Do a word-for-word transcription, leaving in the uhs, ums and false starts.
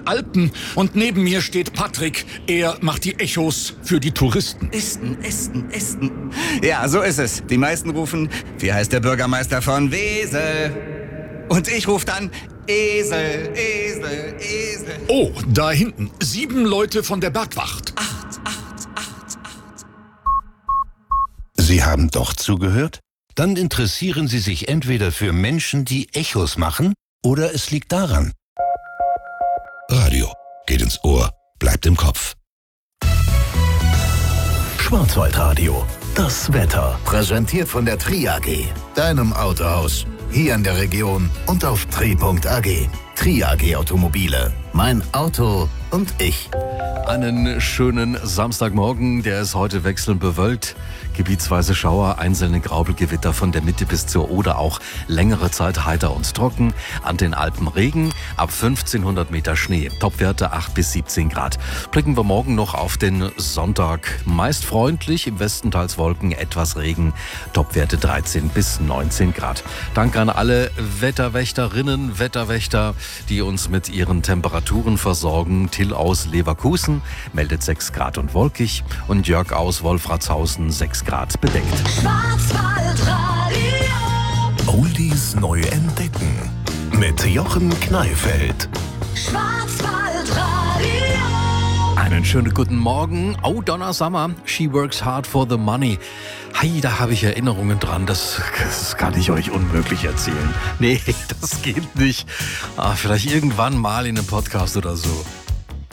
den Alpen und neben mir steht Patrick. Er macht die Echos für die Touristen. Esten, Esten, Esten. Ja, so ist es. Die meisten rufen, wie heißt der Bürgermeister von Wesel? Und ich rufe dann, Esel, Esel, Esel. Oh, da hinten. Sieben Leute von der Bergwacht. Acht, acht, acht, acht. Sie haben doch zugehört? Dann interessieren Sie sich entweder für Menschen, die Echos machen, oder es liegt daran. Radio geht ins Ohr, bleibt im Kopf. Schwarzwaldradio, das Wetter. Präsentiert von der Tri A G, deinem Autohaus. Hier in der Region und auf tri punkt a g. Tri A G Automobile. Mein Auto und ich. Einen schönen Samstagmorgen, der ist heute wechselnd bewölkt. Gebietsweise Schauer, einzelne Graupelgewitter von der Mitte bis zur Oder, auch längere Zeit heiter und trocken. An den Alpen Regen, ab fünfzehnhundert Meter Schnee. Topwerte acht bis siebzehn Grad. Blicken wir morgen noch auf den Sonntag. Meist freundlich, im Westen teils Wolken, etwas Regen. Topwerte dreizehn bis neunzehn Grad. Danke an alle Wetterwächterinnen, Wetterwächter, die uns mit ihren Temperaturen versorgen. Till aus Leverkusen meldet sechs Grad und wolkig und Jörg aus Wolfratshausen sechs Grad bedeckt. Schwarzwaldradio. Oldies neu entdecken. Mit Jochen Kneifeld. Schwarzwaldradio. Einen schönen guten Morgen. Oh, Donna Summer, she works hard for the money. Hey, da habe ich Erinnerungen dran. Das, das kann ich euch unmöglich erzählen. Nee, das geht nicht. Ah, vielleicht irgendwann mal in einem Podcast oder so.